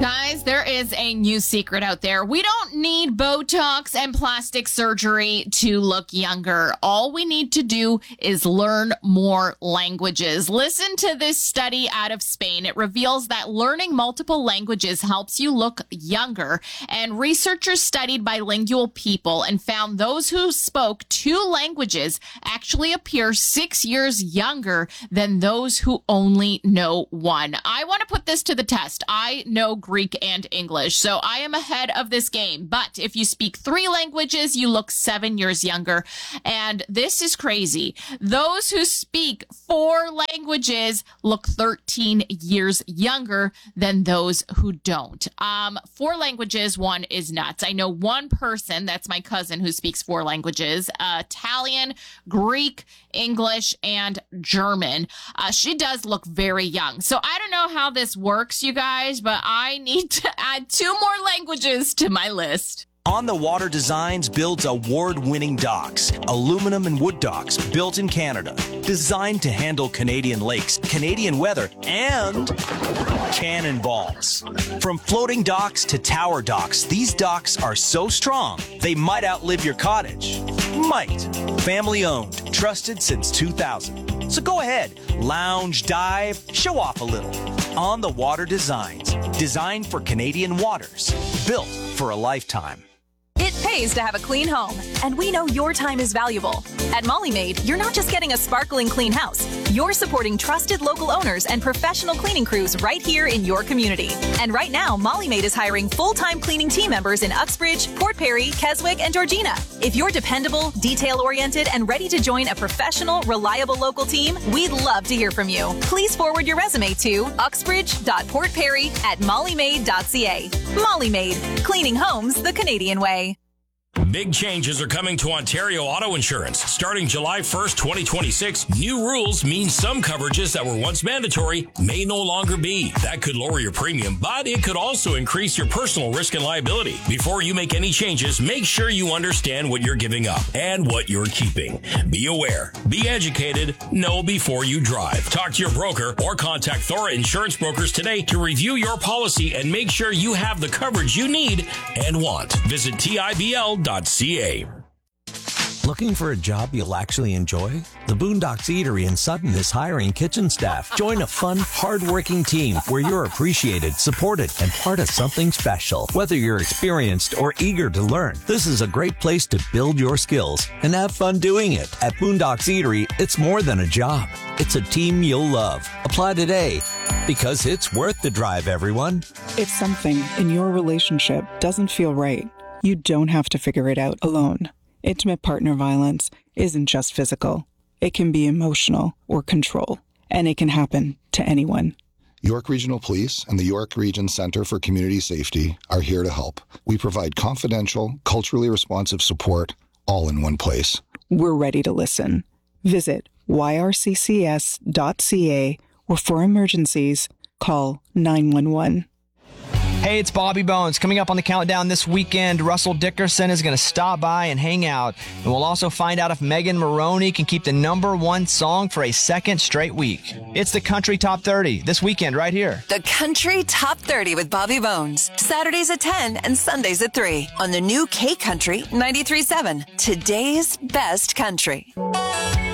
Guys, there is a new secret out there. We don't need Botox and plastic surgery to look younger. All we need to do is learn more languages. Listen to this study out of Spain. It reveals that learning multiple languages helps you look younger. And researchers studied bilingual people and found those who spoke 2 languages actually appear 6 years younger than those who only know 1. I want to put this to the test. I know Greek and English, so I am ahead of this game. But if you speak 3 languages, you look 7 years younger. And this is crazy. Those who speak 4 languages look 13 years younger than those who don't. 4 languages, 1 is nuts. I know one person, that's my cousin, who speaks 4 languages, Italian, Greek, English, and German. She does look very young. So I don't know how this works, you guys, but I need to add 2 more languages to my list. On the Water Designs builds award-winning docks, aluminum and wood docks built in Canada, designed to handle Canadian lakes, Canadian weather, and cannonballs. From floating docks to tower docks, these docks are so strong, they might outlive your cottage. Might. Family owned, trusted since 2000. So go ahead, lounge, dive, show off a little. On the Water Designs, designed for Canadian waters, built for a lifetime. It pays to have a clean home, and we know your time is valuable. At Molly Maid, you're not just getting a sparkling clean house. You're supporting trusted local owners and professional cleaning crews right here in your community. And right now, Molly Maid is hiring full-time cleaning team members in Uxbridge, Port Perry, Keswick, and Georgina. If you're dependable, detail-oriented, and ready to join a professional, reliable local team, we'd love to hear from you. Please forward your resume to uxbridge.portperry@mollymaid.ca. Molly Maid, cleaning homes the Canadian way. Big changes are coming to Ontario Auto Insurance. Starting July 1st, 2026, new rules mean some coverages that were once mandatory may no longer be. That could lower your premium, but it could also increase your personal risk and liability. Before you make any changes, make sure you understand what you're giving up and what you're keeping. Be aware, be educated, know before you drive. Talk to your broker or contact Thora Insurance Brokers today to review your policy and make sure you have the coverage you need and want. Visit TIBL.ca. Looking for a job you'll actually enjoy? The Boondocks Eatery in Sutton is hiring kitchen staff. Join a fun, hard-working team where you're appreciated, supported, and part of something special. Whether you're experienced or eager to learn, this is a great place to build your skills and have fun doing it. At Boondocks Eatery, it's more than a job. It's a team you'll love. Apply today, because it's worth the drive, everyone. If something in your relationship doesn't feel right, you don't have to figure it out alone. Intimate partner violence isn't just physical. It can be emotional or control, and it can happen to anyone. York Regional Police and the York Region Centre for Community Safety are here to help. We provide confidential, culturally responsive support all in one place. We're ready to listen. Visit yrccs.ca, or for emergencies, call 911. Hey, it's Bobby Bones. Coming up on the countdown this weekend, Russell Dickerson is going to stop by and hang out. And we'll also find out if Megan Maroney can keep the #1 song for a second straight week. It's the Country Top 30 this weekend right here. The Country Top 30 with Bobby Bones. Saturdays at 10 and Sundays at 3 on the new K Country 93.7. Today's best country.